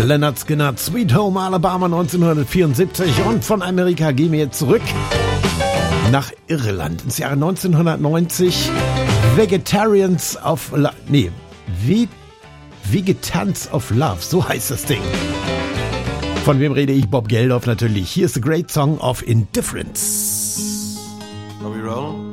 Lynyrd Skynyrd, Sweet Home Alabama 1974. Und von Amerika gehen wir jetzt zurück nach Irland ins Jahre 1990. Vegetarians of Love. Nee, Vegetants of Love, so heißt das Ding. Von wem rede ich? Bob Geldof natürlich. Hier ist The Great Song of Indifference. Are we rolling?